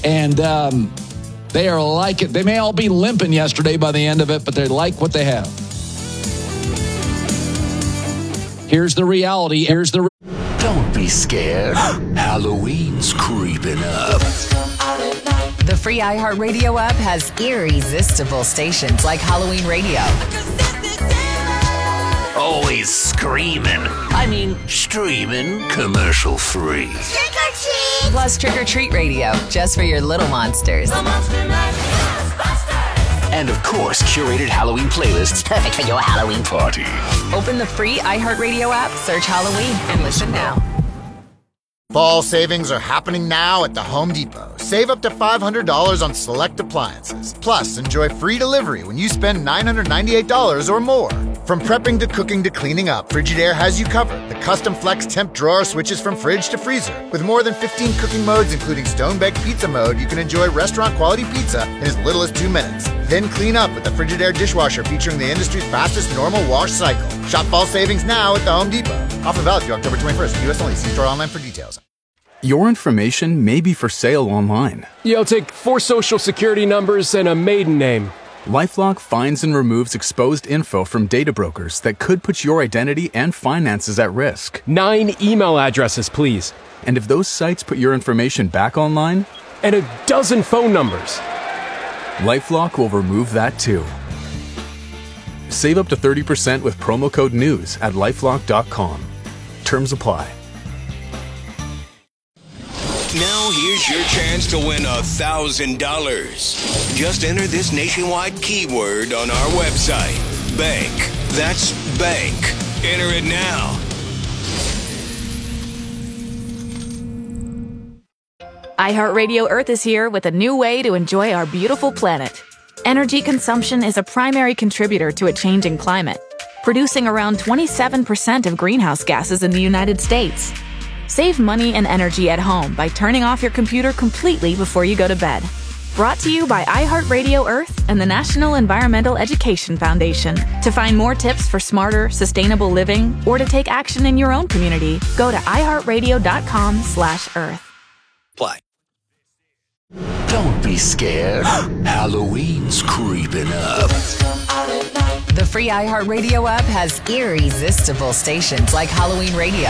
And they are like it. They may all be limping yesterday by the end of it, but they like what they have. Here's the reality. Don't be scared. Halloween's creeping up. The free iHeartRadio app has irresistible stations like Halloween Radio. Always screaming. Streaming commercial free. Trick or treat! Plus Trick or Treat Radio, just for your little monsters. And of course, curated Halloween playlists perfect for your Halloween party. Open the free iHeartRadio app, search Halloween, and listen now. Fall savings are happening now at the Home Depot. Save up to $500 on select appliances. Plus, enjoy free delivery when you spend $998 or more. From prepping to cooking to cleaning up, Frigidaire has you covered. The custom flex temp drawer switches from fridge to freezer. With more than 15 cooking modes, including stone-baked pizza mode, you can enjoy restaurant-quality pizza in as little as 2 minutes. Then clean up with the Frigidaire dishwasher featuring the industry's fastest normal wash cycle. Shop fall savings now at the Home Depot. Offer valid through October 21st. U.S. only. See store online for details. Your information may be for sale online. Yo, take 4 social security numbers and a maiden name. LifeLock finds and removes exposed info from data brokers that could put your identity and finances at risk. 9 email addresses, please. And if those sites put your information back online? And a dozen phone numbers. LifeLock will remove that too. Save up to 30% with promo code NEWS at LifeLock.com. Terms apply. Now here's your chance to win $1,000. Just enter this nationwide keyword on our website. Bank. That's bank. Enter it now. iHeartRadio Earth is here with a new way to enjoy our beautiful planet. Energy consumption is a primary contributor to a changing climate, producing around 27% of greenhouse gases in the United States. Save money and energy at home by turning off your computer completely before you go to bed. Brought to you by iHeartRadio Earth and the National Environmental Education Foundation. To find more tips for smarter, sustainable living or to take action in your own community, go to iHeartRadio.com/Earth. Play. Don't be scared. Halloween's creeping up. The free iHeartRadio app has irresistible stations like Halloween Radio.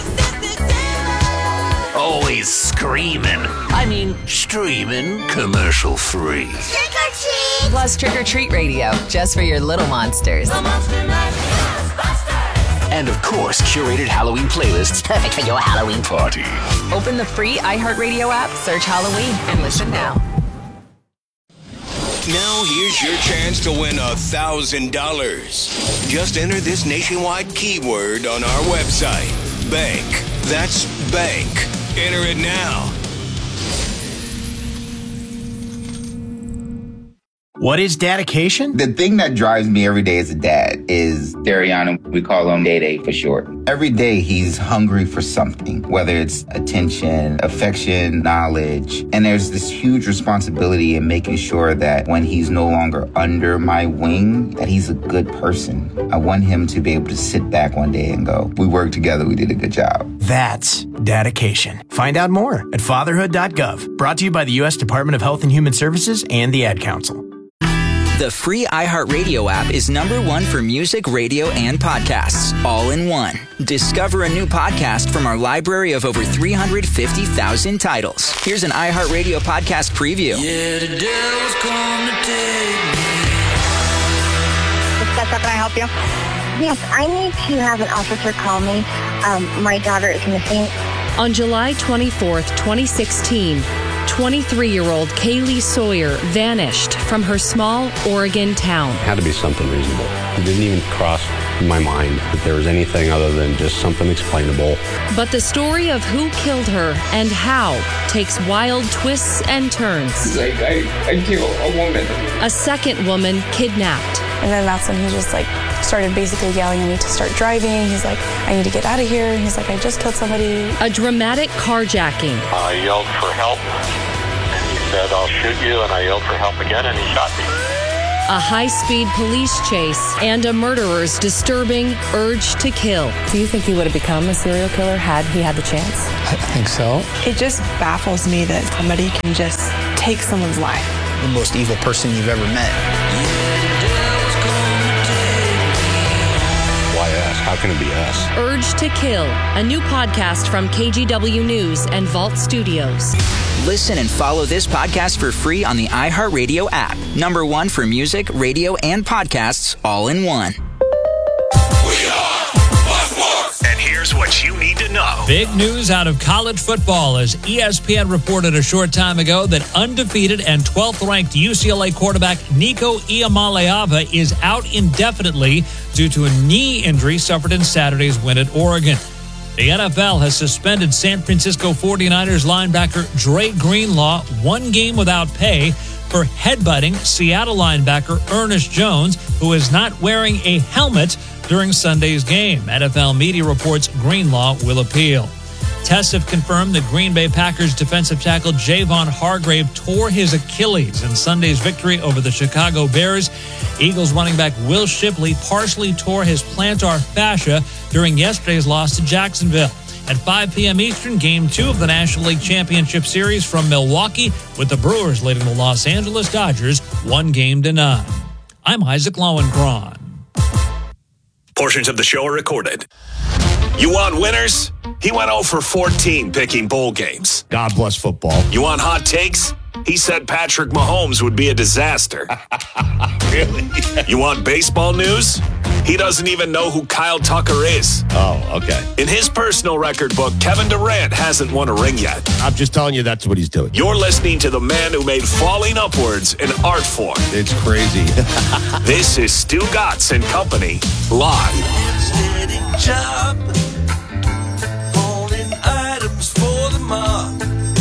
Always screaming. Streaming commercial free. Trick or treat! Plus Trick or Treat Radio, just for your little monsters. And of course, curated Halloween playlists perfect for your Halloween party. Open the free iHeartRadio app, search Halloween, and listen now. Now here's your chance to win $1,000. Just enter this nationwide keyword on our website. Bank. That's bank. Enter it now. What is dedication? The thing that drives me every day as a dad is Dariana. We call him Day for short. Every day he's hungry for something, whether it's attention, affection, knowledge. And there's this huge responsibility in making sure that when he's no longer under my wing, that he's a good person. I want him to be able to sit back one day and go, we worked together, we did a good job. That's dedication. Find out more at fatherhood.gov. Brought to you by the U.S. Department of Health and Human Services and the Ad Council. The free iHeartRadio app is #1 for music, radio, and podcasts, all in one. Discover a new podcast from our library of over 350,000 titles. Here's an iHeartRadio podcast preview. Yeah, the devil's come to take me. How can I help you? Yes, I need to have an officer call me. My daughter is missing. On July 24th, 2016, 23-year-old Kaylee Sawyer vanished from her small Oregon town. It had to be something reasonable. It didn't even cross my mind that there was anything other than just something explainable. But the story of who killed her and how takes wild twists and turns. Like, I killed a woman. A second woman kidnapped. And then that's when he just started basically yelling at me to start driving. He's like, I need to get out of here. He's like, I just killed somebody. A dramatic carjacking. I yelled for help, and he said, I'll shoot you, and I yelled for help again, and he shot me. a high-speed police chase, and a murderer's disturbing urge to kill. Do you think he would have become a serial killer had he had the chance? I think so. It just baffles me that somebody can just take someone's life. The most evil person you've ever met. Why us? How can it be us? Urge to Kill, a new podcast from KGW News and Vault Studios. Listen and follow this podcast for free on the iHeartRadio app. Number 1 for music, radio, and podcasts all in one. And here's what you need to know. Big news out of college football as ESPN reported a short time ago that undefeated and 12th-ranked UCLA quarterback Nico Iamaleava is out indefinitely due to a knee injury suffered in Saturday's win at Oregon. The NFL has suspended San Francisco 49ers linebacker Dre Greenlaw 1 game without pay for headbutting Seattle linebacker Ernest Jones, who is not wearing a helmet during Sunday's game. NFL media reports Greenlaw will appeal. Tests have confirmed that Green Bay Packers defensive tackle Javon Hargrave tore his Achilles in Sunday's victory over the Chicago Bears. Eagles running back Will Shipley partially tore his plantar fascia during yesterday's loss to Jacksonville. At 5 p.m. Eastern, Game 2 of the National League Championship Series from Milwaukee, with the Brewers leading the Los Angeles Dodgers 1-9. I'm Isaac Lowenkron. Portions of the show are recorded. You want winners? He went 0 for 14 picking bowl games. God bless football. You want hot takes? He said Patrick Mahomes would be a disaster. Really? You want baseball news? He doesn't even know who Kyle Tucker is. Oh, okay. In his personal record book, Kevin Durant hasn't won a ring yet. I'm just telling you that's what he's doing. You're listening to the man who made falling upwards an art form. It's crazy. This is Stu Gatz and Company, live. Job, holding items for the mob.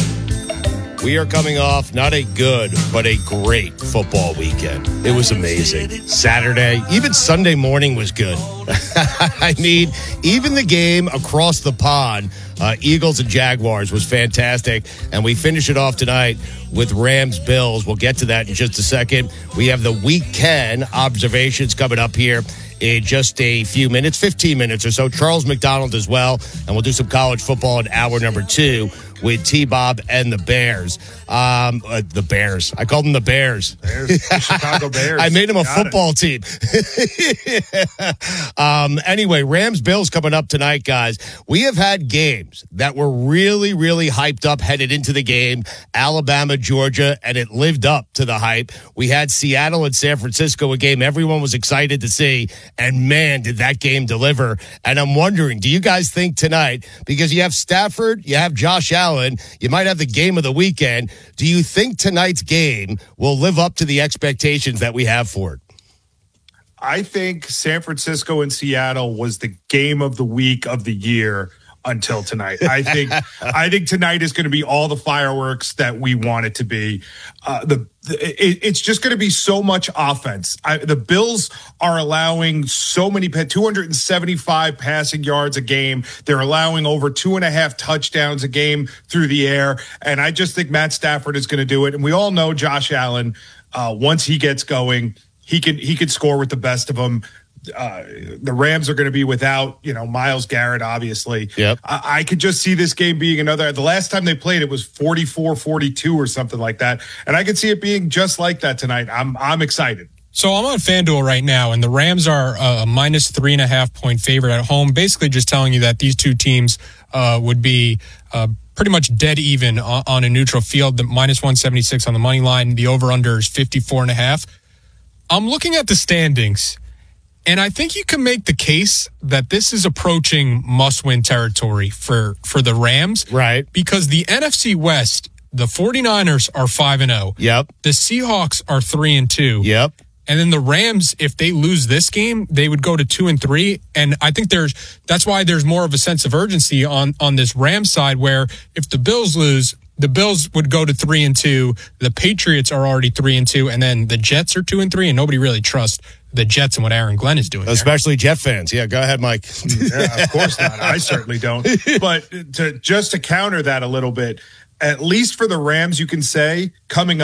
We are coming off not a good, but a great football weekend. It was amazing. Saturday, even Sunday morning was good. I mean, even the game across the pond, Eagles and Jaguars, was fantastic. And we finish it off tonight with Rams-Bills. We'll get to that in just a second. We have the Week 10 observations coming up here in just a few minutes, 15 minutes or so. Charles McDonald as well. And we'll do some college football in hour number 2 with T-Bob and the Bears. The Bears. I called them the Bears. The Chicago Bears. I made them a football team. Anyway, Rams-Bills coming up tonight, guys. We have had games that were really, really hyped up headed into the game. Alabama, Georgia, and it lived up to the hype. We had Seattle and San Francisco, a game everyone was excited to see. And man, did that game deliver. And I'm wondering, do you guys think tonight, because you have Stafford, you have Josh Allen, you might have the game of the weekend, do you think tonight's game will live up to the expectations that we have for it? I think San Francisco and Seattle was the game of the week of the year until tonight. I think tonight is going to be all the fireworks that we want it to be. It's just going to be so much offense. The Bills are allowing so many 275 passing yards a game. They're allowing over 2.5 touchdowns a game through the air. And I just think Matt Stafford is going to do it. And we all know Josh Allen, once he gets going, he can score with the best of them. The Rams are going to be without, Myles Garrett, obviously. Yep. I could just see this game being the last time they played, it was 44-42 or something like that. And I could see it being just like that tonight. I'm excited. So I'm on FanDuel right now, and the Rams are a minus 3.5 point favorite at home, basically just telling you that these two teams would be pretty much dead even on a neutral field. The minus 176 on the money line. The over-under is 54.5. I'm looking at the standings, and I think you can make the case that this is approaching must-win territory for the Rams. Right. Because the NFC West, the 49ers are 5-0. Yep. The Seahawks are 3-2. Yep. And then the Rams, if they lose this game, they would go to 2-3. And I think that's why there's more of a sense of urgency on this Rams side, where if the Bills lose, the Bills would go to 3-2. The Patriots are already 3-2, and then the Jets are 2-3, and nobody really trusts the Jets and what Aaron Glenn is doing. Especially Jet fans. Yeah, go ahead, Mike. Yeah, of course not. I certainly don't. But to counter that a little bit, at least for the Rams, you can say coming up,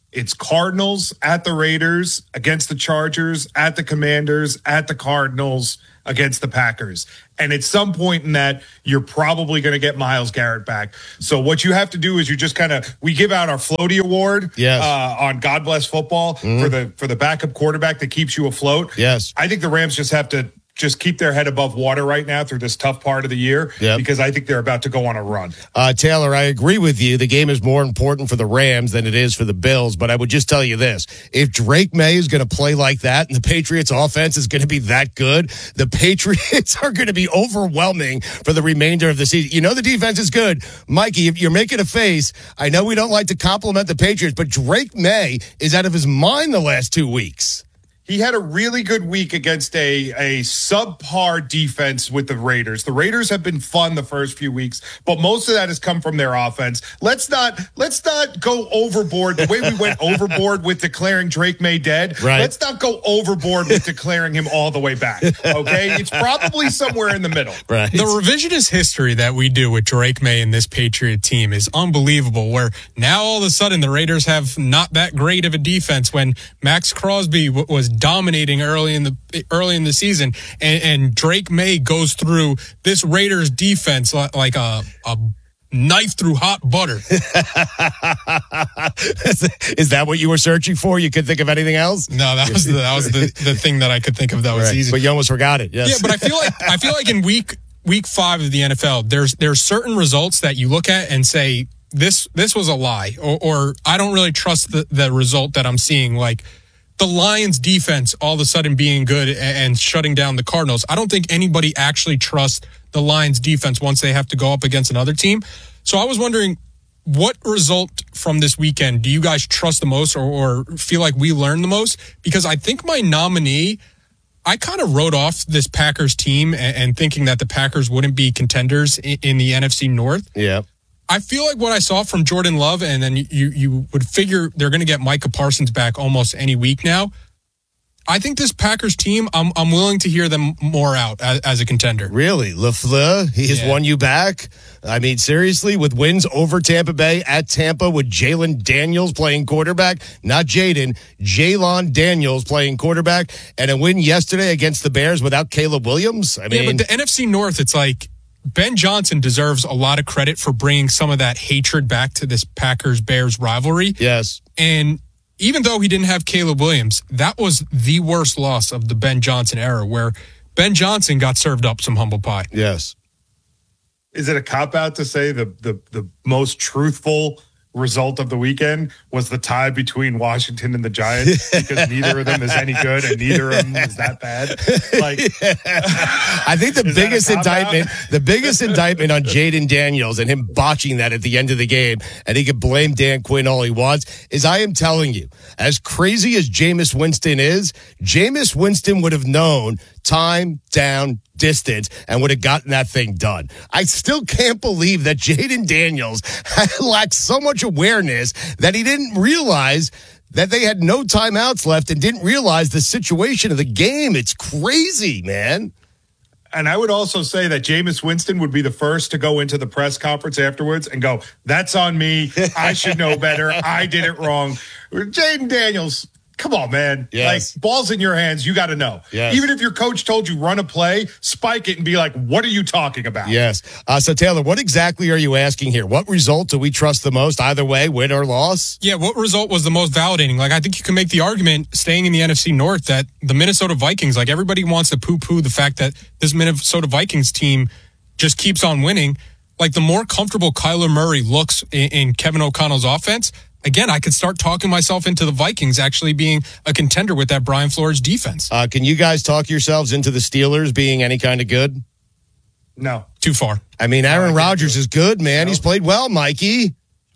It's Cardinals at the Raiders, against the Chargers, at the Commanders, at the Cardinals, against the Packers. And at some point in that, you're probably going to get Myles Garrett back. So what you have to do is you just we give out our Floaty Award on God Bless Football for the backup quarterback that keeps you afloat. Yes. I think the Rams just have to keep their head above water right now through this tough part of the year because I think they're about to go on a run. Taylor, I agree with you. The game is more important for the Rams than it is for the Bills, but I would just tell you this. If Drake May is going to play like that and the Patriots offense is going to be that good, the Patriots are going to be overwhelming for the remainder of the season. You know the defense is good. Mikey, if you're making a face, I know we don't like to compliment the Patriots, but Drake May is out of his mind the last 2 weeks. He had a really good week against a subpar defense with the Raiders. The Raiders have been fun the first few weeks, but most of that has come from their offense. Let's not go overboard the way we went overboard with declaring Drake May dead. Right. Let's not go overboard with declaring him all the way back. Okay, it's probably somewhere in the middle. Right. The revisionist history that we do with Drake May and this Patriot team is unbelievable. Where now all of a sudden the Raiders have not that great of a defense when Max Crosby was dominating early in the season, and Drake May goes through this Raiders defense like a knife through hot butter. Is that what you were searching for? You could think of anything else? No, that was the thing that I could think of that was easy. But you almost forgot it. Yes. Yeah, but I feel like in week 5 of the NFL, there's certain results that you look at and say this was a lie, or I don't really trust the result that I'm seeing, like the Lions defense all of a sudden being good and shutting down the Cardinals. I don't think anybody actually trusts the Lions defense once they have to go up against another team. So I was wondering, what result from this weekend do you guys trust the most or feel like we learned the most? Because I think my nominee, I kind of wrote off this Packers team and thinking that the Packers wouldn't be contenders in the NFC North. Yeah. I feel like what I saw from Jordan Love, and then you would figure they're going to get Micah Parsons back almost any week now. I think this Packers team, I'm willing to hear them more out as a contender. Really? LaFleur, he has won you back? I mean, seriously, with wins over Tampa Bay, at Tampa, with Jalen Daniels playing quarterback, not Jaden, Jalon Daniels playing quarterback, and a win yesterday against the Bears without Caleb Williams? I mean, but the NFC North, it's like Ben Johnson deserves a lot of credit for bringing some of that hatred back to this Packers-Bears rivalry. Yes. And even though he didn't have Caleb Williams, that was the worst loss of the Ben Johnson era, where Ben Johnson got served up some humble pie. Yes. Is it a cop-out to say the most truthful result of the weekend was the tie between Washington and the Giants, because neither of them is any good and neither of them is that bad? Like, I think the biggest indictment on Jaden Daniels and him botching that at the end of the game, and he can blame Dan Quinn all he wants, is I am telling you, as crazy as Jameis Winston is, Jameis Winston would have known time, down, distance, and would have gotten that thing done. I still can't believe that Jaden Daniels lacked so much awareness that he didn't realize that they had no timeouts left and didn't realize the situation of the game. It's crazy, man. And I would also say that Jameis Winston would be the first to go into the press conference afterwards and go, "That's on me. I should know better. I did it wrong." Jaden Daniels, come on, man. Yes. Like, ball's in your hands. You got to know. Yes. Even if your coach told you run a play, spike it and be like, "What are you talking about?" Yes. So, Taylor, what exactly are you asking here? What result do we trust the most, either way, win or loss? Yeah, what result was the most validating? Like, I think you can make the argument, staying in the NFC North, that the Minnesota Vikings, like, everybody wants to poo-poo the fact that this Minnesota Vikings team just keeps on winning. Like, the more comfortable Kyler Murray looks in Kevin O'Connell's offense, again, I could start talking myself into the Vikings actually being a contender with that Brian Flores defense. Can you guys talk yourselves into the Steelers being any kind of good? No. Too far. I mean, Aaron Rodgers is good, man. No. He's played well, Mikey.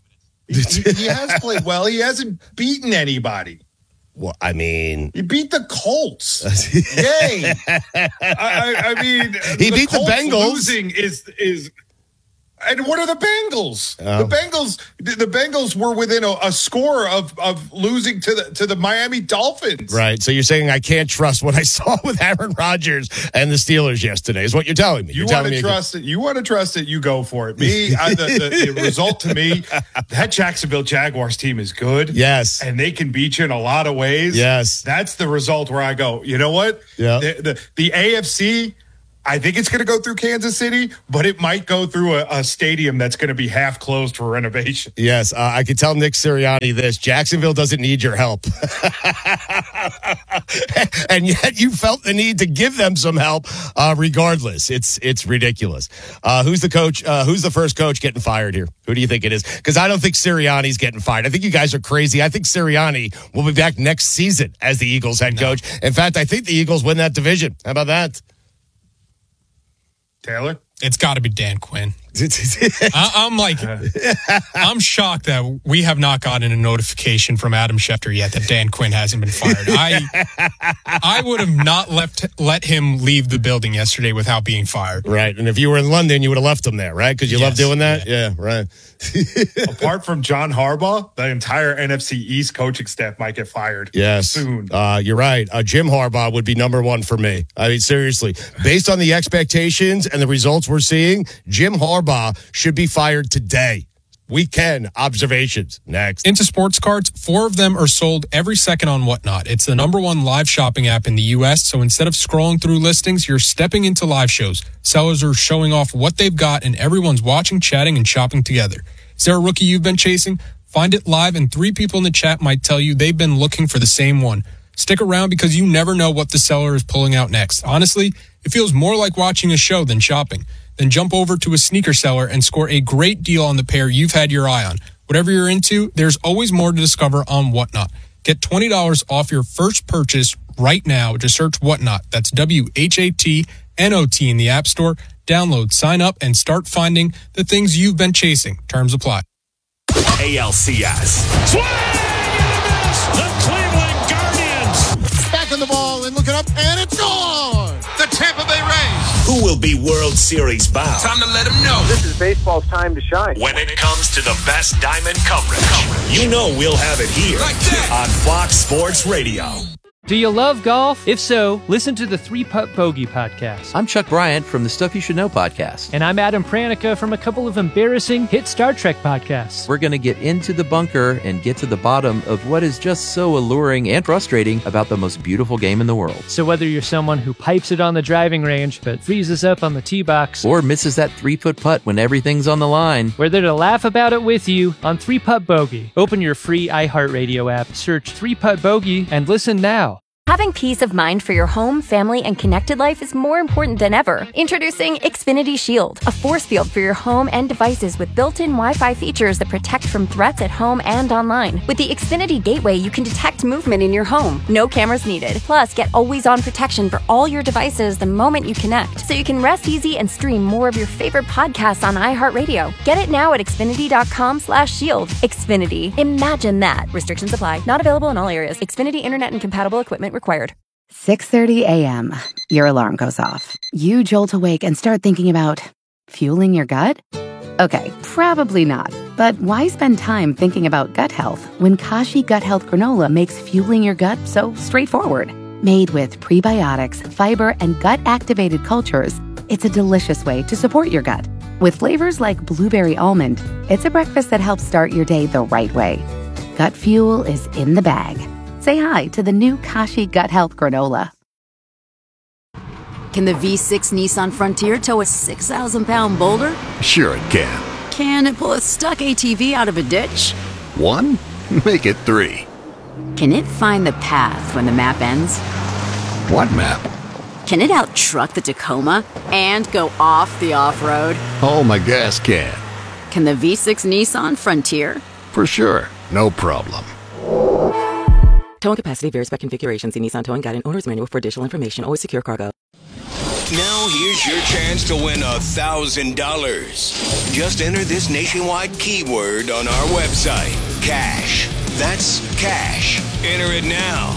He has played well. He hasn't beaten anybody. Well, I mean, he beat the Colts. Yay! I mean, he beat Colts the Bengals. Losing is. And what are the Bengals? The Bengals were within a score of losing to the Miami Dolphins. Right. So you're saying I can't trust what I saw with Aaron Rodgers and the Steelers yesterday is what you're telling me. You want to trust it. You want to trust it. You go for it. The result to me, that Jacksonville Jaguars team is good. Yes. And they can beat you in a lot of ways. Yes. That's the result where I go, you know what? Yeah. The AFC, I think it's going to go through Kansas City, but it might go through a stadium that's going to be half closed for renovation. Yes, I can tell Nick Sirianni this. Jacksonville doesn't need your help. And yet you felt the need to give them some help regardless. It's ridiculous. Who's the coach? Who's the first coach getting fired here? Who do you think it is? Because I don't think Sirianni's getting fired. I think you guys are crazy. I think Sirianni will be back next season as the Eagles head coach. In fact, I think the Eagles win that division. How about that? Taylor? It's got to be Dan Quinn. I'm shocked that we have not gotten a notification from Adam Schefter yet that Dan Quinn hasn't been fired. I would have not let him leave the building yesterday without being fired. Right. And if you were in London, you would have left him there, right? Because you love doing that? Yeah, right. Apart from John Harbaugh, the entire NFC East coaching staff might get fired soon. You're right. Jim Harbaugh would be number one for me. I mean, seriously. Based on the expectations and the results we're seeing, Jim Harbaugh should be fired today. Weekend observations. Next. Into sports cards, 4 of them are sold every second on Whatnot. It's the #1 live shopping app in the U.S., so instead of scrolling through listings, you're stepping into live shows. Sellers are showing off what they've got, and everyone's watching, chatting, and shopping together. Is there a rookie you've been chasing? Find it live, and 3 people in the chat might tell you they've been looking for the same one. Stick around because you never know what the seller is pulling out next. Honestly, it feels more like watching a show than shopping. Then jump over to a sneaker seller and score a great deal on the pair you've had your eye on. Whatever you're into, there's always more to discover on Whatnot. Get $20 off your first purchase right now. Just search Whatnot. That's WHATNOT in the App Store. Download, sign up, and start finding the things you've been chasing. Terms apply. ALCS. Swing and a miss. The Cleveland Guardians. Back on the ball and looking up, and it's gone. The Tampa Bay Rays. Who will be World Series bound? Time to let them know. This is baseball's time to shine. When it comes to the best diamond coverage, you know we'll have it here on Fox Sports Radio. Do you love golf? If so, listen to the 3-Putt Bogey podcast. I'm Chuck Bryant from the Stuff You Should Know podcast. And I'm Adam Pranica from a couple of embarrassing hit Star Trek podcasts. We're going to get into the bunker and get to the bottom of what is just so alluring and frustrating about the most beautiful game in the world. So whether you're someone who pipes it on the driving range but freezes up on the tee box, or misses that 3-foot putt when everything's on the line, we're there to laugh about it with you on 3-Putt Bogey. Open your free iHeartRadio app, search 3-Putt Bogey, and listen now. Having peace of mind for your home, family, and connected life is more important than ever. Introducing Xfinity Shield, a force field for your home and devices with built-in Wi-Fi features that protect from threats at home and online. With the Xfinity Gateway, you can detect movement in your home. No cameras needed. Plus, get always-on protection for all your devices the moment you connect, so you can rest easy and stream more of your favorite podcasts on iHeartRadio. Get it now at Xfinity.com/shield. Xfinity. Imagine that. Restrictions apply. Not available in all areas. Xfinity Internet and compatible equipment required. 6:30 a.m. Your alarm goes off. You jolt awake and start thinking about fueling your gut? Okay, probably not. But why spend time thinking about gut health when Kashi Gut Health Granola makes fueling your gut so straightforward? Made with prebiotics, fiber, and gut-activated cultures, it's a delicious way to support your gut. With flavors like blueberry almond, it's a breakfast that helps start your day the right way. Gut fuel is in the bag. Say hi to the new Kashi Gut Health Granola. Can the V6 Nissan Frontier tow a 6,000-pound boulder? Sure it can. Can it pull a stuck ATV out of a ditch? 1? Make it 3. Can it find the path when the map ends? What map? Can it out-truck the Tacoma and go off the off-road? Oh, my gas can. Can the V6 Nissan Frontier? For sure. No problem. Towing capacity varies by configuration. See Nissan Towing Guide and Owner's Manual for additional information. Always secure cargo. Now here's your chance to win $1,000. Just enter this nationwide keyword on our website. Cash. That's cash. Enter it now.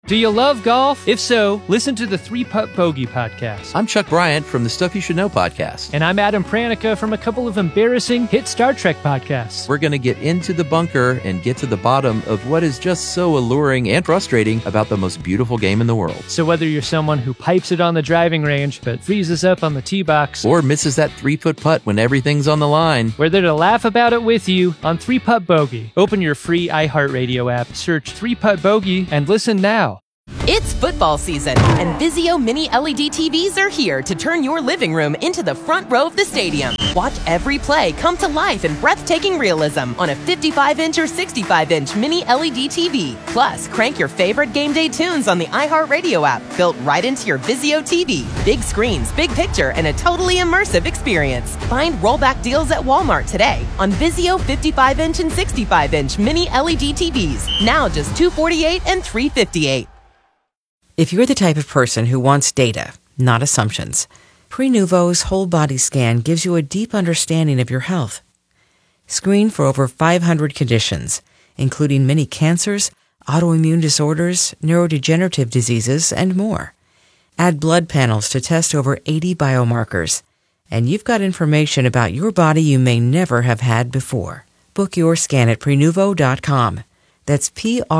Do you love golf? If so, listen to the 3 Putt Bogey podcast. I'm Chuck Bryant from the Stuff You Should Know podcast. And I'm Adam Pranica from a couple of embarrassing hit Star Trek podcasts. We're going to get into the bunker and get to the bottom of what is just so alluring and frustrating about the most beautiful game in the world. So whether you're someone who pipes it on the driving range but freezes up on the tee box, or misses that 3-foot putt when everything's on the line, we're there to laugh about it with you on 3 Putt Bogey. Open your free iHeartRadio app, search 3 Putt Bogey, and listen now. It's football season, and Vizio Mini LED TVs are here to turn your living room into the front row of the stadium. Watch every play come to life in breathtaking realism on a 55-inch or 65-inch Mini LED TV. Plus, crank your favorite game day tunes on the iHeartRadio app, built right into your Vizio TV. Big screens, big picture, and a totally immersive experience. Find rollback deals at Walmart today on Vizio 55-inch and 65-inch Mini LED TVs. Now just $248 and $358. If you're the type of person who wants data, not assumptions, Prenuvo's whole body scan gives you a deep understanding of your health. Screen for over 500 conditions, including many cancers, autoimmune disorders, neurodegenerative diseases, and more. Add blood panels to test over 80 biomarkers, and you've got information about your body you may never have had before. Book your scan at Prenuvo.com. That's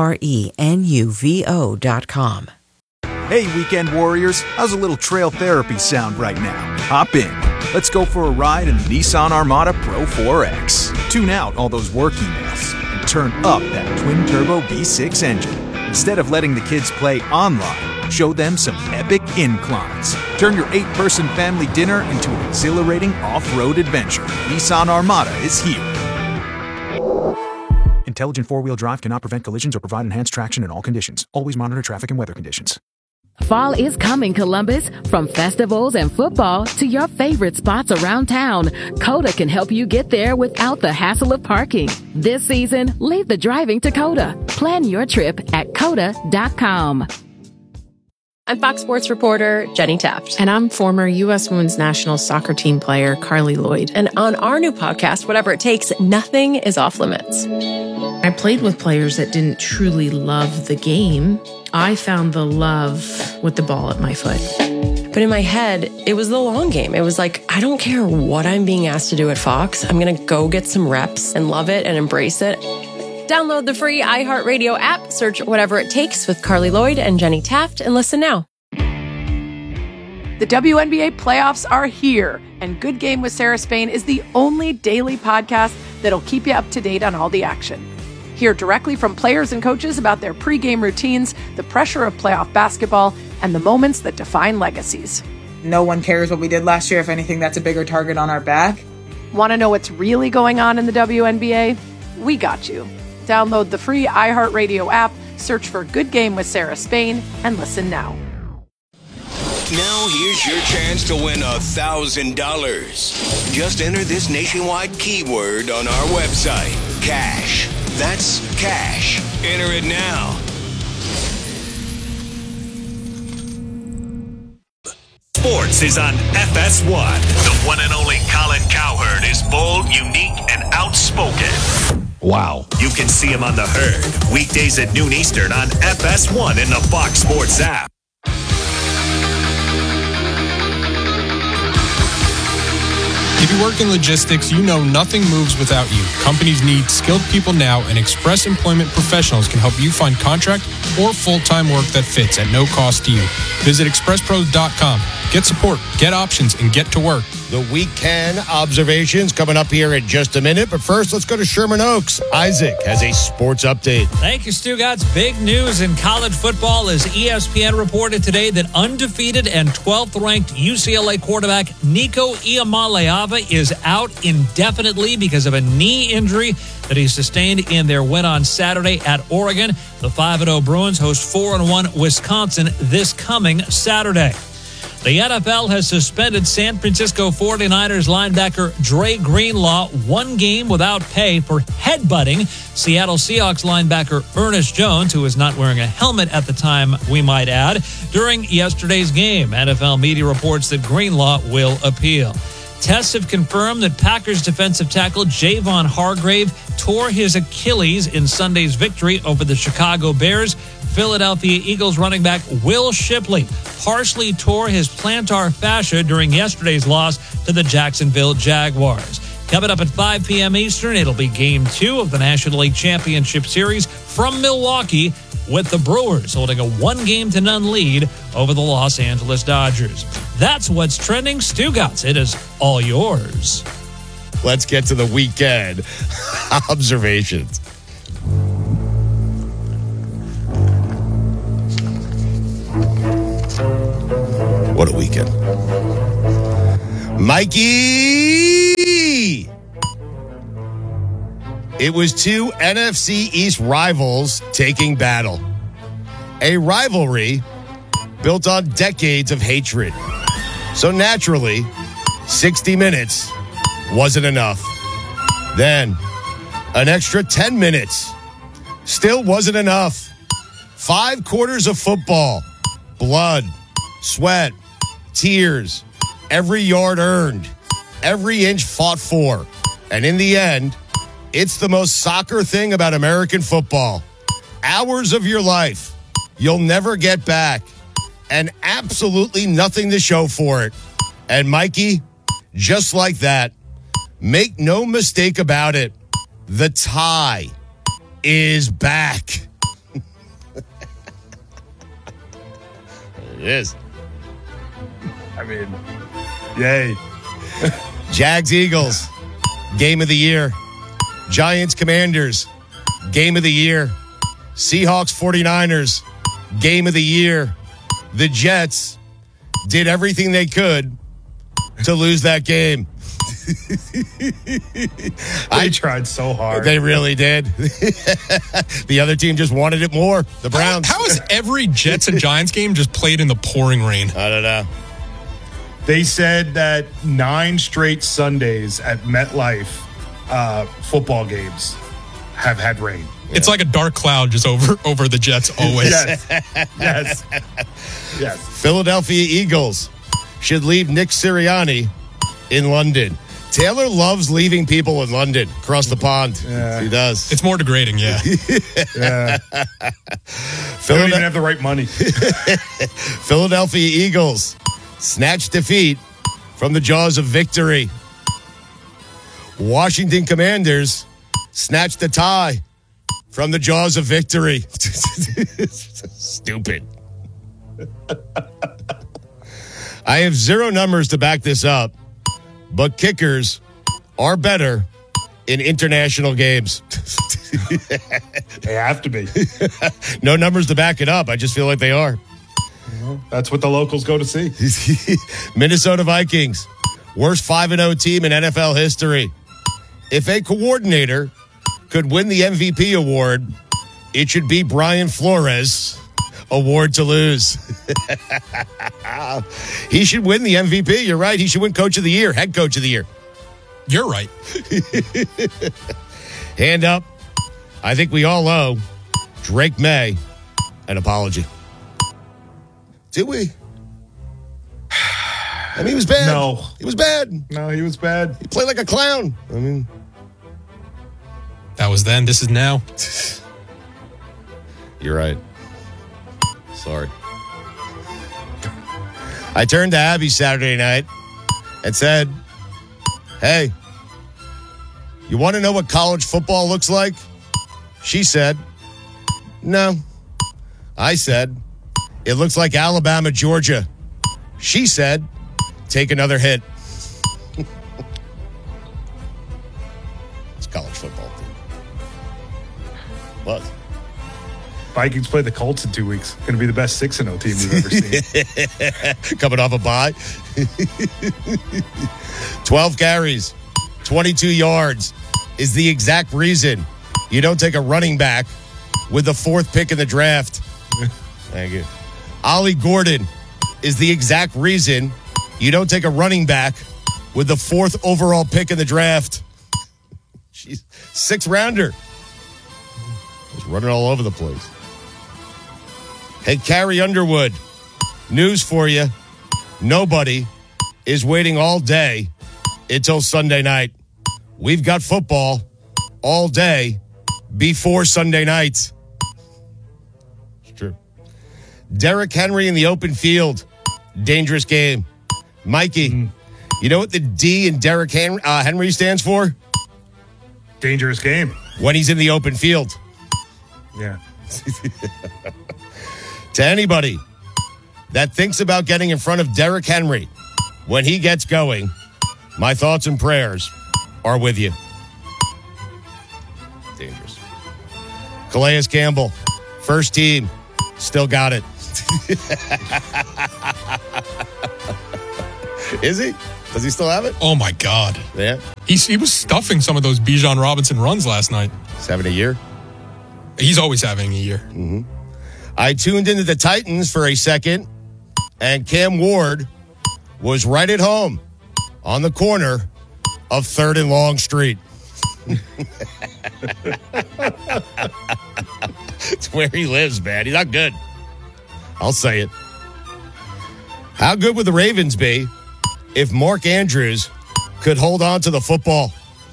Prenuvo.com. Hey, weekend warriors, how's a little trail therapy sound right now? Hop in. Let's go for a ride in the Nissan Armada Pro 4X. Tune out all those work emails and turn up that twin-turbo V6 engine. Instead of letting the kids play online, show them some epic inclines. Turn your 8-person family dinner into an exhilarating off-road adventure. Nissan Armada is here. Intelligent four-wheel drive cannot prevent collisions or provide enhanced traction in all conditions. Always monitor traffic and weather conditions. Fall is coming, Columbus. From festivals and football to your favorite spots around town, Coda can help you get there without the hassle of parking. This season, leave the driving to Coda. Plan your trip at Coda.com. I'm Fox Sports reporter Jenny Taft. And I'm former U.S. Women's National Soccer Team player Carly Lloyd. And on our new podcast, Whatever It Takes, nothing is off limits. I played with players that didn't truly love the game. I found the love with the ball at my foot. But in my head, it was the long game. It was like, I don't care what I'm being asked to do at Fox. I'm going to go get some reps and love it and embrace it. Download the free iHeartRadio app, search Whatever It Takes with Carly Lloyd and Jenny Taft, and listen now. The WNBA playoffs are here, and Good Game with Sarah Spain is the only daily podcast that'll keep you up to date on all the action. Hear directly from players and coaches about their pregame routines, the pressure of playoff basketball, and the moments that define legacies. No one cares what we did last year. If anything, that's a bigger target on our back. Want to know what's really going on in the WNBA? We got you. Download the free iHeartRadio app, search for Good Game with Sarah Spain, and listen now. Now here's your chance to win $1,000. Just enter this nationwide keyword on our website, cash. That's cash. Enter it now. Sports is on FS1. The one and only Colin Cowherd is bold, unique, and outspoken. Wow. You can see him on The Herd, weekdays at noon Eastern on FS1 in the Fox Sports app. If you work in logistics, you know nothing moves without you. Companies need skilled people now, and Express Employment Professionals can help you find contract or full-time work that fits at no cost to you. Visit expresspros.com. Get support, get options, and get to work. The weekend observations coming up here in just a minute. But first, let's go to Sherman Oaks. Isaac has a sports update. Thank you, Stu. God's big news in college football as ESPN reported today that undefeated and 12th ranked UCLA quarterback Nico Iamaleava is out indefinitely because of a knee injury that he sustained in their win on Saturday at Oregon. The 5-0 Bruins host 4-1 Wisconsin this coming Saturday. The NFL has suspended San Francisco 49ers linebacker Dre Greenlaw 1 game without pay for headbutting Seattle Seahawks linebacker Ernest Jones, who was not wearing a helmet at the time, we might add, during yesterday's game. NFL media reports that Greenlaw will appeal. Tests have confirmed that Packers defensive tackle Javon Hargrave tore his Achilles in Sunday's victory over the Chicago Bears Philadelphia Eagles running back Will Shipley partially tore his plantar fascia during yesterday's loss to the Jacksonville Jaguars. Coming up at 5 p.m. Eastern, it'll be Game 2 of the National League Championship Series from Milwaukee, with the Brewers holding a 1-0 lead over the Los Angeles Dodgers. That's what's trending. Stugotz, it is all yours. Let's get to the weekend observations. What a weekend. Mikey! It was two NFC East rivals taking battle. A rivalry built on decades of hatred. So naturally, 60 minutes wasn't enough. Then, an extra 10 minutes still wasn't enough. 5 quarters of football. Blood, sweat, tears, every yard earned, every inch fought for. And in the end, it's the most soccer thing about American football. Hours of your life you'll never get back, and absolutely nothing to show for it. And Mikey, just like that, make no mistake about it, the tie is back. It is. I mean, yay. Jags Eagles, game of the year. Giants Commanders, game of the year. Seahawks 49ers, game of the year. The Jets did everything they could to lose that game. They tried so hard. They really did. The other team just wanted it more. The Browns. How is every Jets and Giants game just played in the pouring rain? I don't know. They said that 9 straight Sundays at MetLife football games have had rain. It's like a dark cloud just over the Jets always. Yes. Philadelphia Eagles should leave Nick Sirianni in London. Taylor loves leaving people in London across the pond. Yeah. He does. It's more degrading, yeah. Yeah. They don't even have the right money. Philadelphia Eagles snatch defeat from the jaws of victory. Washington Commanders snatched a tie from the jaws of victory. Stupid. I have 0 numbers to back this up, but kickers are better in international games. They have to be. No numbers to back it up. I just feel like they are. That's what the locals go to see. Minnesota Vikings, worst 5-0 team in NFL history. If a coordinator could win the MVP award, it should be Brian Flores. Award to lose. He should win the MVP. You're right. He should win Coach of the Year, Head Coach of the Year. You're right. Hand up. I think we all owe Drake May an apology. Did we? I mean, he was bad. No. He was bad. No, he was bad. He played like a clown. I mean, that was then. This is now. You're right. Sorry. I turned to Abby Saturday night and said, hey, you want to know what college football looks like? She said, no. I said, it looks like Alabama, Georgia. She said, take another hit. It's college football team. What? Vikings play the Colts in 2 weeks. Going to be the best 6-0 team we've ever seen. Coming off a bye. 12 carries, 22 yards is the exact reason you don't take a running back with the 4th pick in the draft. Thank you. Ollie Gordon is the exact reason you don't take a running back with the 4th overall pick in the draft. She's 6th rounder. Just running all over the place. Hey, Carrie Underwood, news for you. Nobody is waiting all day until Sunday night. We've got football all day before Sunday night. It's true. Derrick Henry in the open field. Dangerous game. Mikey, you know what the D in Derrick Henry stands for? Dangerous game. When he's in the open field. Yeah. To anybody that thinks about getting in front of Derrick Henry when he gets going, my thoughts and prayers are with you. Dangerous. Calais Campbell, first team, still got it. Is he? Does he still have it? Oh, my God. Yeah. He was stuffing some of those Bijan Robinson runs last night. He's having a year? He's always having a year. Mm-hmm. I tuned into the Titans for a second, and Cam Ward was right at home on the corner of 3rd and Long Street. It's where he lives, man. He's not good. I'll say it. How good would the Ravens be if Mark Andrews could hold on to the football?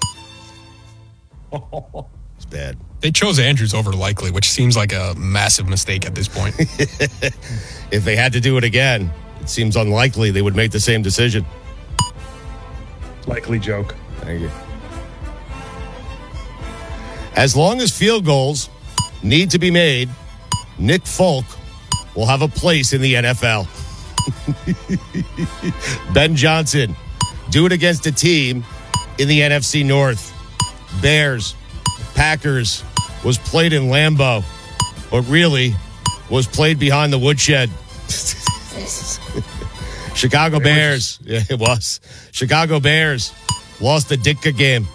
It's bad. They chose Andrews over Likely, which seems like a massive mistake at this point. If they had to do it again, it seems unlikely they would make the same decision. Likely joke. Thank you. As long as field goals need to be made, Nick Folk will have a place in the NFL. Ben Johnson, do it against a team in the NFC North. Bears, Packers was played in Lambeau, but really was played behind the woodshed. Chicago Bears. Yeah, it was. Chicago Bears lost the Ditka game.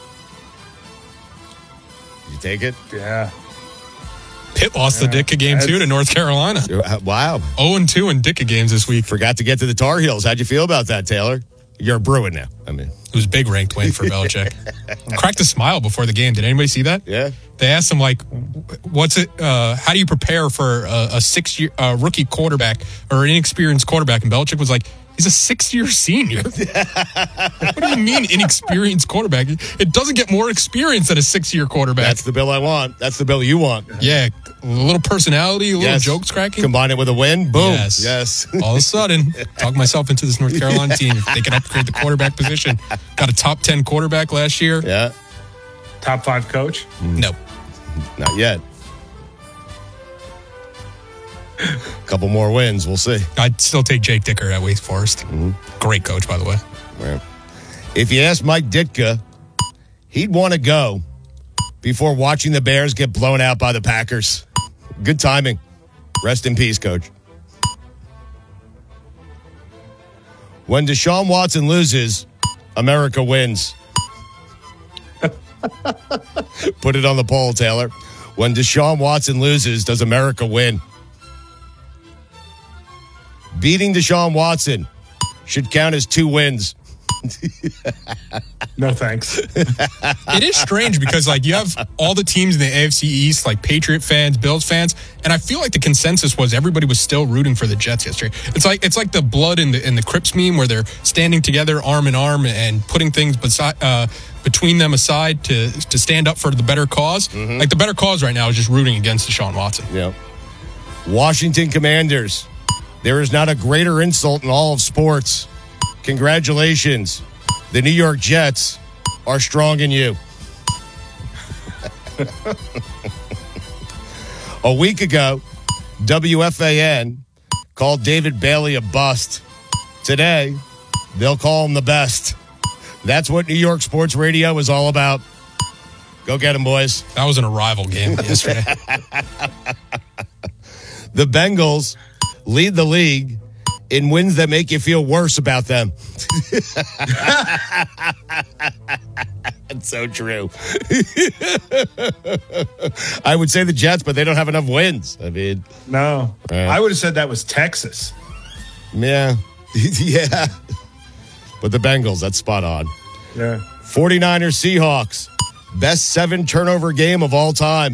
Did you take it? Yeah. Pitt lost the Ditka game, too, to North Carolina. Wow. 0-2 in Ditka games this week. Forgot to get to the Tar Heels. How'd you feel about that, Taylor? You're a Bruin now. I mean, it was a big ranked win for Belichick. Cracked a smile before the game. Did anybody see that? Yeah. They asked him, like, what's it? How do you prepare for a 6-year rookie quarterback or an inexperienced quarterback? And Belichick was like, he's a 6-year senior. What do you mean inexperienced quarterback? It doesn't get more experience than a 6-year quarterback. That's the bill I want. That's the bill you want. Yeah. A little personality, a little jokes cracking. Combine it with a win. Boom. Yes. All of a sudden, talk myself into this North Carolina team. If they can upgrade the quarterback position. Got a top 10 quarterback last year. Yeah. Top 5 coach? Nope. Not yet. Couple more wins. We'll see. I'd still take Jake Dicker at Wake Forest. Mm-hmm. Great coach, by the way. Right. If you ask Mike Ditka, he'd want to go before watching the Bears get blown out by the Packers. Good timing. Rest in peace, coach. When Deshaun Watson loses, America wins. Put it on the poll, Taylor. When Deshaun Watson loses, does America win? Beating Deshaun Watson should count as 2 wins. No thanks. It is strange because, like, you have all the teams in the AFC East, like Patriot fans, Bills fans, and I feel like the consensus was everybody was still rooting for the Jets yesterday. It's like the blood in the Crips meme where they're standing together arm in arm and putting things between them aside to stand up for the better cause. Mm-hmm. Like, the better cause right now is just rooting against Deshaun Watson. Yeah. Washington Commanders. There is not a greater insult in all of sports. Congratulations. The New York Jets are strong in you. A week ago, WFAN called David Bailey a bust. Today, they'll call him the best. That's what New York sports radio is all about. Go get him, boys. That was an arrival game yesterday. The Bengals lead the league in wins that make you feel worse about them. That's so true. I would say the Jets, but they don't have enough wins. I mean, no. I would have said that was Texas. Yeah. Yeah. But the Bengals, that's spot on. Yeah. 49ers Seahawks. Best 7 turnover game of all time.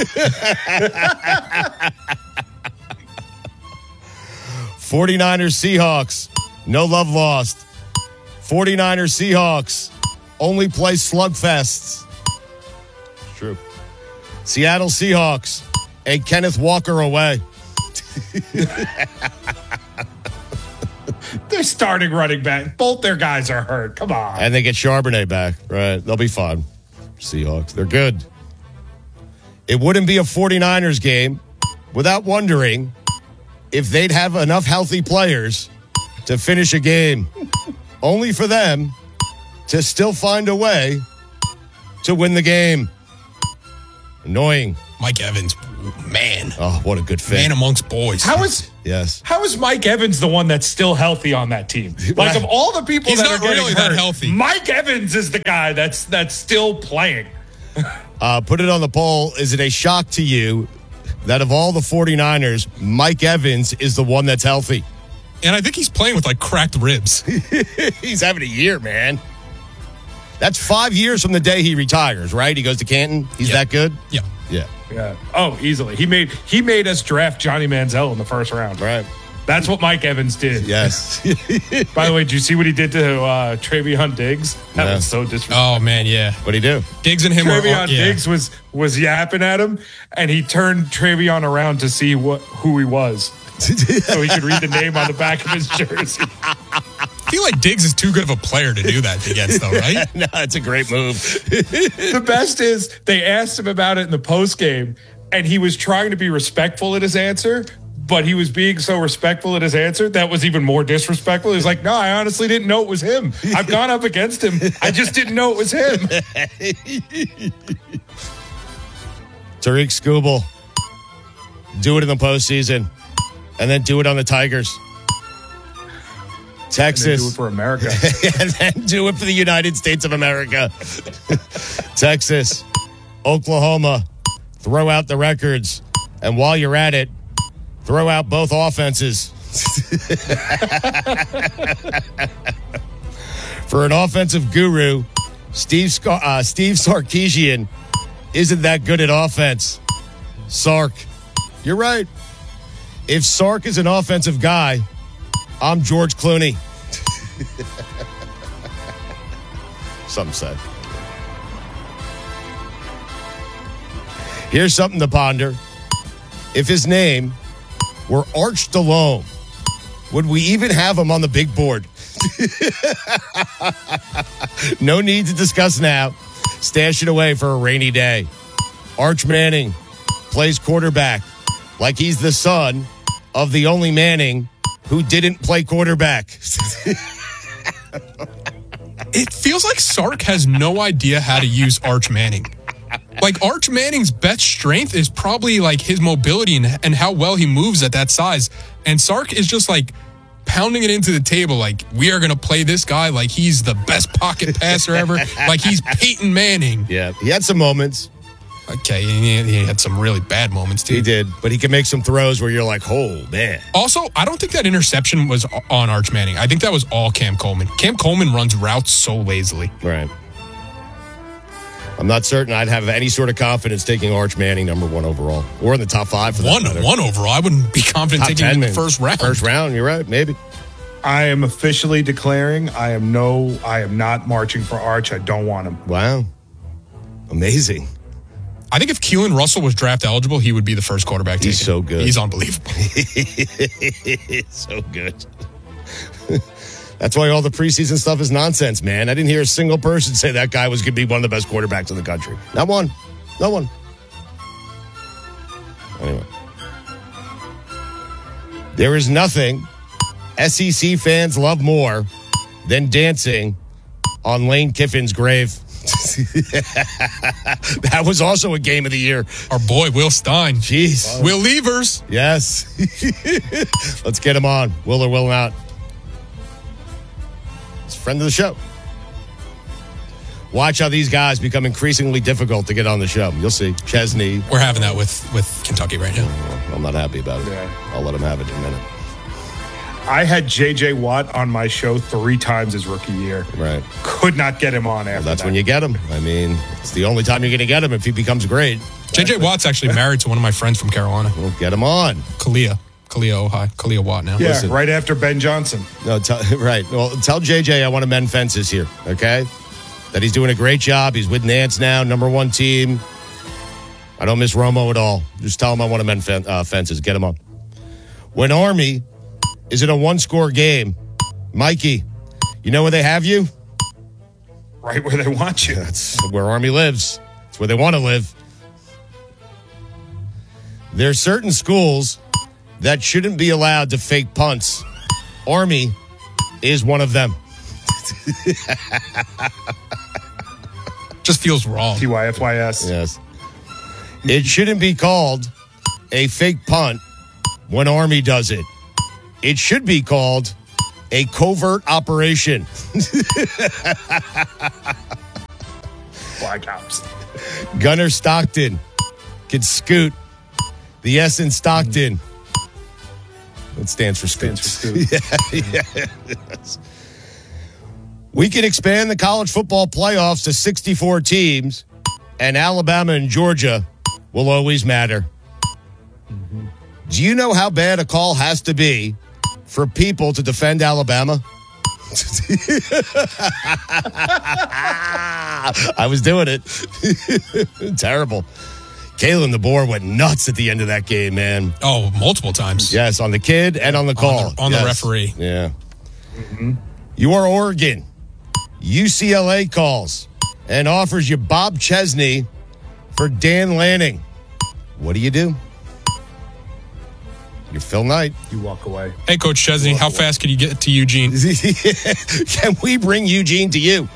49ers Seahawks, no love lost. 49ers Seahawks only play slugfests. True. Seattle Seahawks, a Kenneth Walker away. They're starting running back. Both their guys are hurt. Come on. And they get Charbonnet back. Right. They'll be fine. Seahawks. They're good. It wouldn't be a 49ers game without wondering if they'd have enough healthy players to finish a game, only for them to still find a way to win the game. Annoying. Mike Evans, man. Oh, what a good fit. Man amongst boys. How is Mike Evans the one that's still healthy on that team? Like, of all the people He's that not are getting really hurt, that healthy. Mike Evans is the guy that's still playing. Put it on the poll. Is it a shock to you that of all the 49ers, Mike Evans is the one that's healthy? And I think he's playing with, like, cracked ribs. He's having a year, man. That's 5 years from the day he retires, right? He goes to Canton. He's that good? Yeah. Yeah. Oh, easily. He made us draft Johnny Manziel in the first round. Right. That's what Mike Evans did. Yes. By the way, did you see what he did to Travion Diggs? That was so disrespectful. Oh, man, yeah. What'd he do? Diggs and him Travion Diggs was yapping at him, and he turned Travion around to see who he was. So he could read the name on the back of his jersey. I feel like Diggs is too good of a player to do that against, though, right? No, it's a great move. The best is they asked him about it in the postgame, and he was trying to be respectful in his answer, but he was being so respectful in his answer that was even more disrespectful. He was like, no, I honestly didn't know it was him. I've gone up against him. I just didn't know it was him. Tariq Skubal. Do it in the postseason. And then do it on the Tigers. Texas. Do it for America. And then do it for the United States of America. Texas. Oklahoma. Throw out the records. And while you're at it, throw out both offenses. For an offensive guru, Steve Sarkisian isn't that good at offense. Sark, you're right. If Sark is an offensive guy, I'm George Clooney. Some said. Here's something to ponder. If his name were Arch Delhomme, would we even have him on the big board? No need to discuss now. Stash it away for a rainy day. Arch Manning plays quarterback like he's the son of the only Manning who didn't play quarterback. It feels like Sark has no idea how to use Arch Manning. Like, Arch Manning's best strength is probably, like, his mobility and how well he moves at that size. And Sark is just, like, pounding it into the table like, we are going to play this guy like he's the best pocket passer ever. Like, he's Peyton Manning. Yeah, he had some moments. Okay, he had some really bad moments, too. He did, but he can make some throws where you're like, oh, man. Also, I don't think that interception was on Arch Manning. I think that was all Cam Coleman. Cam Coleman runs routes so lazily. Right. I'm not certain I'd have any sort of confidence taking Arch Manning number 1 overall. Or in the top 5 for that. One overall. I wouldn't be confident top taking 10, him in the first round. First round, you're right, maybe. I am officially declaring I am not marching for Arch. I don't want him. Wow. Amazing. I think if Keelan Russell was draft eligible, he would be the first quarterback taken. He's so good. He's unbelievable. He's so good. That's why all the preseason stuff is nonsense, man. I didn't hear a single person say that guy was going to be one of the best quarterbacks in the country. Not one. Not one. Anyway. There is nothing SEC fans love more than dancing on Lane Kiffin's grave. That was also a game of the year. Our boy, Will Stein. Jeez. Will Levers. Yes. Let's get him on. Will or will not. He's a friend of the show. Watch how these guys become increasingly difficult to get on the show. You'll see. Chesney. We're having that with Kentucky right now. I'm not happy about it. Yeah. I'll let him have it in a minute. I had J.J. Watt on my show 3 times his rookie year. Right. Could not get him on after That's when you get him. I mean, it's the only time you're going to get him if he becomes great. J.J. Watt's actually married to one of my friends from Carolina. We'll get him on. Kalia Watt now. Yeah, Listen. right after Ben Johnson. No, right. Well, tell JJ I want to mend fences here, okay? That he's doing a great job. He's with Nance now, number 1 team. I don't miss Romo at all. Just tell him I want to mend fences. Get him on. When Army is in a one-score game, Mikey, you know where they have you? Right where they want you. That's where Army lives. It's where they want to live. There are certain schools that shouldn't be allowed to fake punts. Army is one of them. Just feels wrong. TYFYS. Yes. It shouldn't be called a fake punt when Army does it. It should be called a covert operation. Black Ops. Gunner Stockton can scoot. The S in Stockton. It stands for scoot. Yes. We can expand the college football playoffs to 64 teams, and Alabama and Georgia will always matter. Mm-hmm. Do you know how bad a call has to be for people to defend Alabama? I was doing it. Terrible. Kalen DeBoer went nuts at the end of that game, man. Oh, multiple times. Yes, on the kid and on the call. On the referee. Yeah. Mm-hmm. You are Oregon. UCLA calls and offers you Bob Chesney for Dan Lanning. What do? You're Phil Knight. You walk away. Hey, Coach Chesney, how fast can you get to Eugene? Can we bring Eugene to you?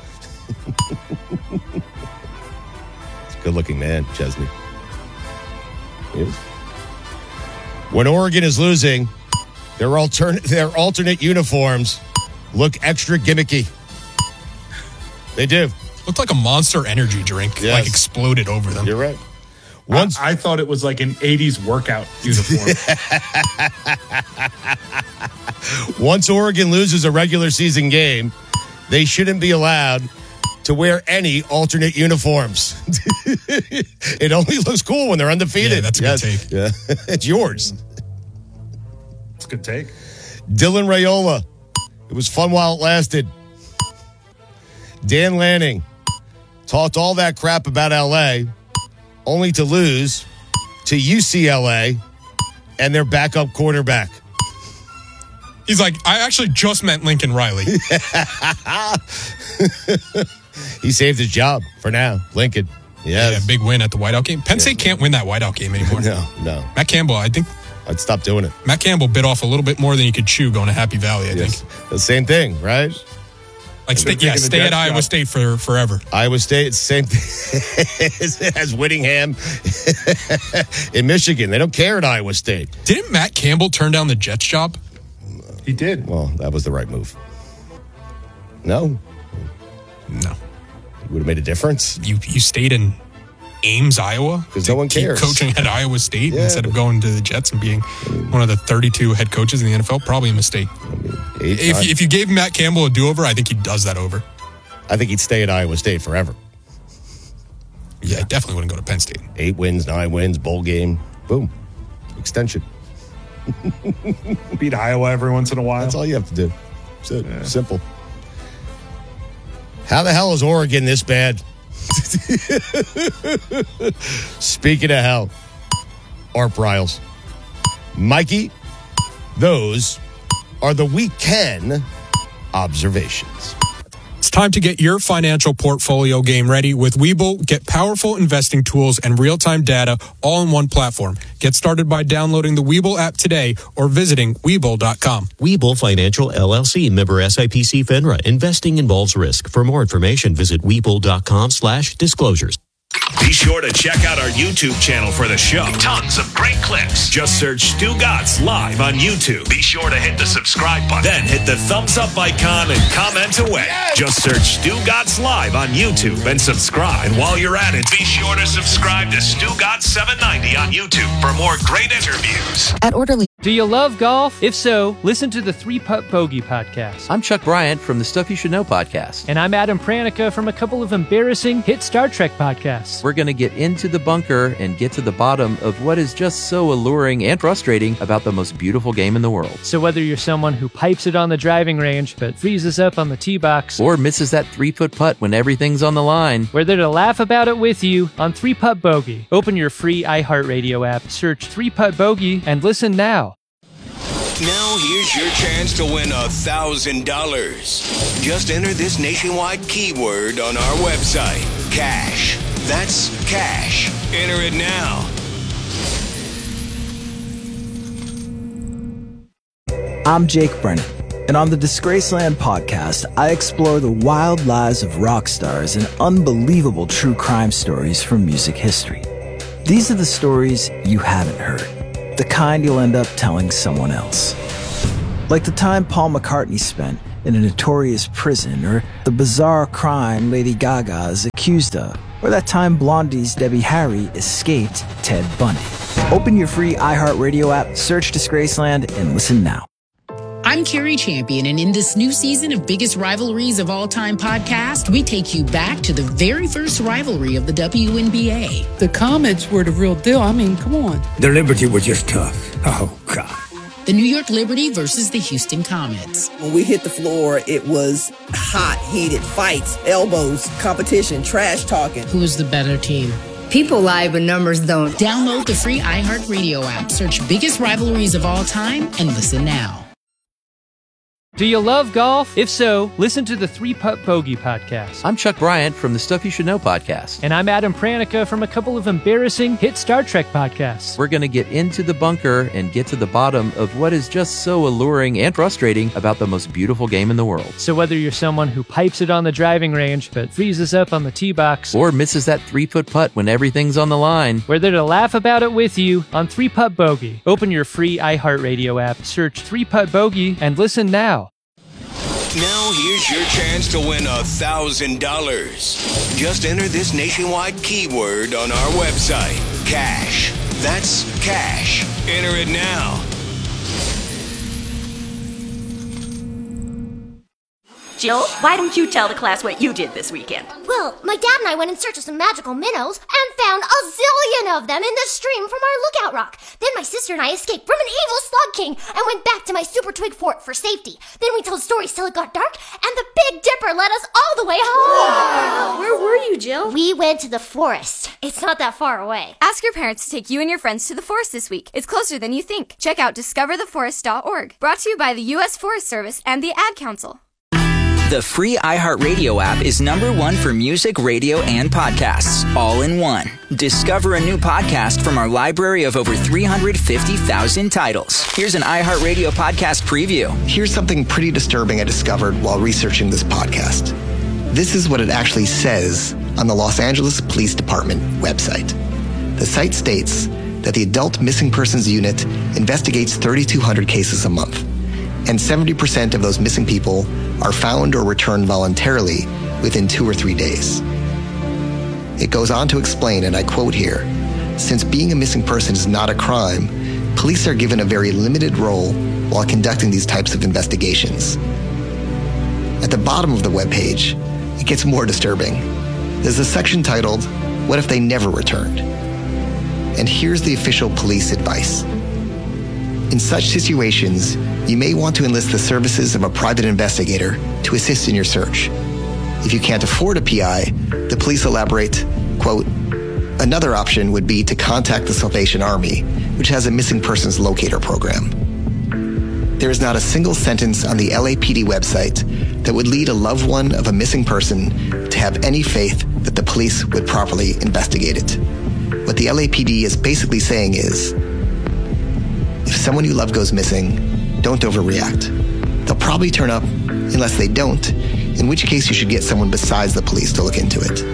It's a good-looking man, Chesney. Yes. When Oregon is losing, their alternate uniforms look extra gimmicky. They do. Looked like a Monster Energy drink, like exploded over them. You're right. I thought it was like an 80s workout uniform. Once Oregon loses a regular season game, they shouldn't be allowed to wear any alternate uniforms. It only looks cool when they're undefeated. Yeah, that's a good take. Yeah. It's yours. It's a good take. Dylan Raiola. It was fun while it lasted. Dan Lanning talked all that crap about LA, only to lose to UCLA and their backup quarterback. He's like, I actually just meant Lincoln Riley. He saved his job for now. Lincoln. Yeah, big win at the whiteout game. Penn State can't win that whiteout game anymore. No. Matt Campbell, I think. I'd stop doing it. Matt Campbell bit off a little bit more than you could chew going to Happy Valley, I think. The same thing, right? Like, stay at Iowa State for forever. Iowa State, same thing as Whittingham in Michigan. They don't care at Iowa State. Didn't Matt Campbell turn down the Jets job? He did. Well, that was the right move. No. Would have made a difference. You stayed in Ames, Iowa? Because no one cares. Coaching at Iowa State instead of going to the Jets and being one of the 32 head coaches in the NFL? Probably a mistake. If you gave Matt Campbell a do-over, I think he does that over. I think he'd stay at Iowa State forever. Yeah, I definitely wouldn't go to Penn State. 8 wins, 9 wins, bowl game. Boom. Extension. Beat Iowa every once in a while. That's all you have to do. Simple. How the hell is Oregon this bad? Speaking of hell, Art Briles. Mikey, those are the weekend observations. It's time to get your financial portfolio game ready with Webull. Get powerful investing tools and real-time data all in one platform. Get started by downloading the Webull app today or visiting Webull.com. Webull Financial LLC, member SIPC FINRA. Investing involves risk. For more information, visit Webull.com/disclosures. Be sure to check out our YouTube channel for the show. Tons of great clips. Just search Stu Gatz Live on YouTube. Be sure to hit the subscribe button. Then hit the thumbs up icon and comment away. Yes! Just search Stu Gatz Live on YouTube and subscribe. And while you're at it, be sure to subscribe to Stu Gatz 790 on YouTube for more great interviews. At Orderly. Do you love golf? If so, listen to the 3 Putt Bogey podcast. I'm Chuck Bryant from the Stuff You Should Know podcast. And I'm Adam Pranica from a couple of embarrassing hit Star Trek podcasts. We're going to get into the bunker and get to the bottom of what is just so alluring and frustrating about the most beautiful game in the world. So whether you're someone who pipes it on the driving range but freezes up on the tee box, or misses that 3-foot putt when everything's on the line, we're there to laugh about it with you on 3 Putt Bogey. Open your free iHeartRadio app, search 3 Putt Bogey, and listen now. Now here's your chance to win $1,000. Just enter this nationwide keyword on our website, cash. That's cash. Enter it now. I'm Jake Brennan, and on the Disgraceland podcast, I explore the wild lives of rock stars and unbelievable true crime stories from music history. These are the stories you haven't heard, the kind you'll end up telling someone else. Like the time Paul McCartney spent in a notorious prison, or the bizarre crime Lady Gaga is accused of, or that time Blondie's Debbie Harry escaped Ted Bundy. Open your free iHeartRadio app, search Disgraceland, and listen now. I'm Carrie Champion, and in this new season of Biggest Rivalries of All Time podcast, we take you back to the very first rivalry of the WNBA. The Comets were the real deal. I mean, come on. The Liberty were just tough. Oh, God. The New York Liberty versus the Houston Comets. When we hit the floor, it was hot, heated fights, elbows, competition, trash talking. Who was the better team? People lie, but numbers don't. Download the free iHeartRadio app, search Biggest Rivalries of All Time, and listen now. Do you love golf? If so, listen to the 3-Putt Bogey podcast. I'm Chuck Bryant from the Stuff You Should Know podcast. And I'm Adam Pranica from a couple of embarrassing hit Star Trek podcasts. We're going to get into the bunker and get to the bottom of what is just so alluring and frustrating about the most beautiful game in the world. So whether you're someone who pipes it on the driving range but freezes up on the tee box, or misses that 3-foot putt when everything's on the line, we're there to laugh about it with you on 3-Putt Bogey. Open your free iHeartRadio app, search 3-Putt Bogey, and listen now. Now here's your chance to win $1,000. Just enter this nationwide keyword on our website, cash. That's cash. Enter it now. Jill, why don't you tell the class what you did this weekend? Well, my dad and I went in search of some magical minnows and found a zillion of them in the stream from our lookout rock. Then my sister and I escaped from an evil slug king and went back to my super twig fort for safety. Then we told stories till it got dark, and the Big Dipper led us all the way home. Wow. Where were you, Jill? We went to the forest. It's not that far away. Ask your parents to take you and your friends to the forest this week. It's closer than you think. Check out discovertheforest.org. Brought to you by the U.S. Forest Service and the Ad Council. The free iHeartRadio app is #1 for music, radio, and podcasts, all in one. Discover a new podcast from our library of over 350,000 titles. Here's an iHeartRadio podcast preview. Here's something pretty disturbing I discovered while researching this podcast. This is what it actually says on the Los Angeles Police Department website. The site states that the Adult Missing Persons Unit investigates 3,200 cases a month, and 70% of those missing people are found or returned voluntarily within 2 or 3 days. It goes on to explain, and I quote here, since being a missing person is not a crime, police are given a very limited role while conducting these types of investigations. At the bottom of the webpage, it gets more disturbing. There's a section titled, What If They Never Returned? And here's the official police advice. In such situations, you may want to enlist the services of a private investigator to assist in your search. If you can't afford a PI, the police elaborate, quote, another option would be to contact the Salvation Army, which has a missing persons locator program. There is not a single sentence on the LAPD website that would lead a loved one of a missing person to have any faith that the police would properly investigate it. What the LAPD is basically saying is, if someone you love goes missing, don't overreact. They'll probably turn up unless they don't, in which case you should get someone besides the police to look into it.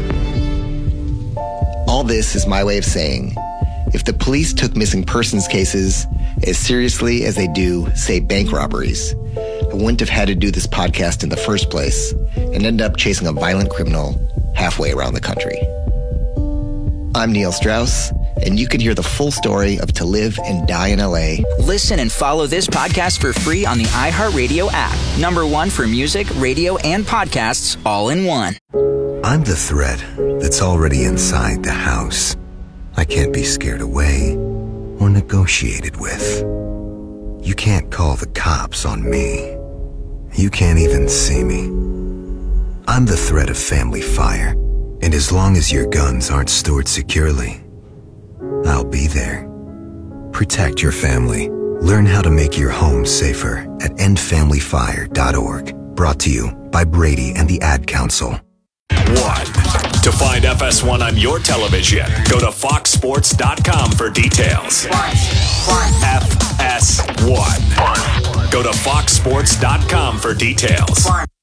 All this is my way of saying, if the police took missing persons cases as seriously as they do, say, bank robberies, I wouldn't have had to do this podcast in the first place and end up chasing a violent criminal halfway around the country. I'm Neil Strauss, and you can hear the full story of To Live and Die in LA. Listen and follow this podcast for free on the iHeartRadio app. #1 for music, radio, and podcasts, all in one. I'm the threat that's already inside the house. I can't be scared away or negotiated with. You can't call the cops on me. You can't even see me. I'm the threat of family fire, and as long as your guns aren't stored securely, I'll be there. Protect your family Learn how to make your home safer at endfamilyfire.org. Brought to you by Brady and the Ad Council. 1. To find FS1 on your television, go to foxsports.com for details. FS1. Go to foxsports.com for details.